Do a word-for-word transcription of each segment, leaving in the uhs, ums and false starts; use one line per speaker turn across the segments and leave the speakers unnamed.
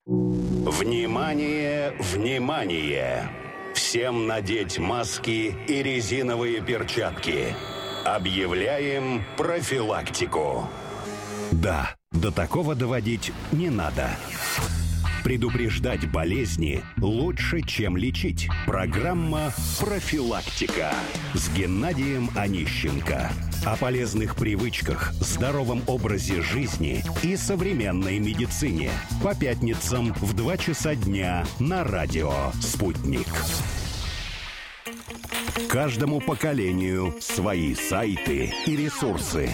Внимание, внимание! Всем надеть маски и резиновые перчатки. Объявляем профилактику. Да, до такого доводить не надо. Предупреждать болезни лучше, чем лечить. Программа «Профилактика» с Геннадием Онищенко. О полезных привычках, здоровом образе жизни и современной медицине. По пятницам в два часа дня на радио «Спутник». Каждому поколению свои сайты и ресурсы.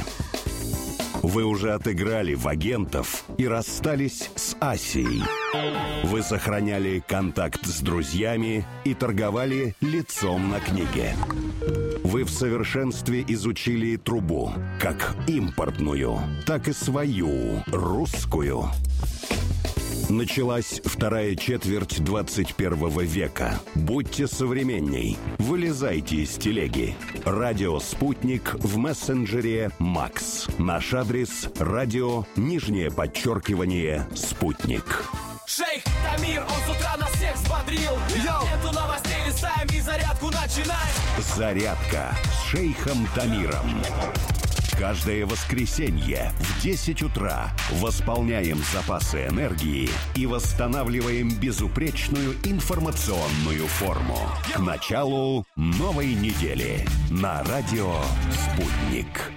Вы уже отыграли в агентов и расстались с Асией. Вы сохраняли контакт с друзьями и торговали лицом на книге. Вы в совершенстве изучили трубу, как импортную, так и свою, русскую. Началась вторая четверть двадцать первого века. Будьте современней. Вылезайте из телеги. Радио «Спутник» в мессенджере «Макс». Наш адрес – радио, нижнее подчеркивание, «Спутник».
Шейх Тамир, он с утра нас всех взбодрил. Нету новостей, листаем и зарядку начинаем.
Зарядка с шейхом Тамиром. Каждое воскресенье в десять утра восполняем запасы энергии и восстанавливаем безупречную информационную форму. К началу новой недели на радио «Спутник».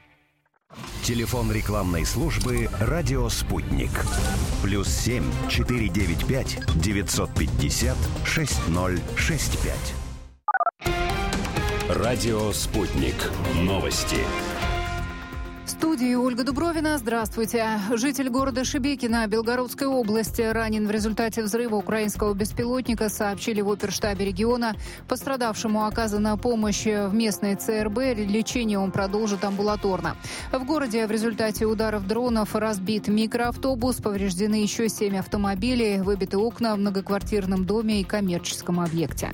Телефон рекламной службы «Радио Спутник». Плюс семь четыре девять пять девятьсот пятьдесят шесть ноль шесть пять. Радио «Спутник». Новости.
В студии Ольга Дубровина. Здравствуйте. Житель города Шебекино Белгородской области ранен в результате взрыва украинского беспилотника, сообщили в оперштабе региона. Пострадавшему оказана помощь в местной ЦРБ. Лечение он продолжит амбулаторно. В городе в результате ударов дронов разбит микроавтобус, повреждены еще семь автомобилей, выбиты окна в многоквартирном доме и коммерческом объекте.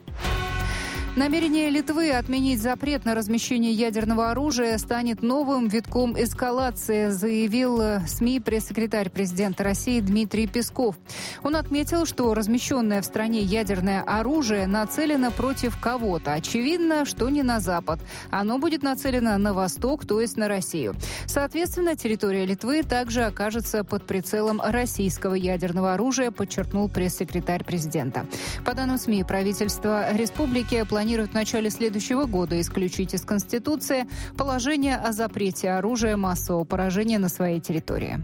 Намерение Литвы отменить запрет на размещение ядерного оружия станет новым витком эскалации, заявил СМИ пресс-секретарь президента России Дмитрий Песков. Он отметил, что размещенное в стране ядерное оружие нацелено против кого-то. Очевидно, что не на Запад. Оно будет нацелено на Восток, то есть на Россию. Соответственно, территория Литвы также окажется под прицелом российского ядерного оружия, подчеркнул пресс-секретарь президента. По данным СМИ, правительство республики планирует Планирует в начале следующего года исключить из Конституции положение о запрете оружия массового поражения на своей территории.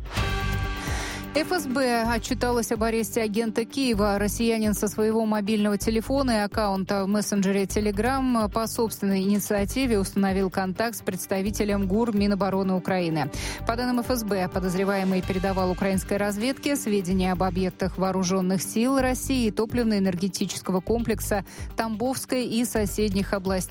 эф эс бэ отчиталась об аресте агента Киева. Россиянин со своего мобильного телефона и аккаунта в мессенджере Telegram по собственной инициативе установил контакт с представителем ГУР Минобороны Украины. По данным эф эс бэ, подозреваемый передавал украинской разведке сведения об объектах вооруженных сил России и топливно-энергетического комплекса Тамбовской и соседних областей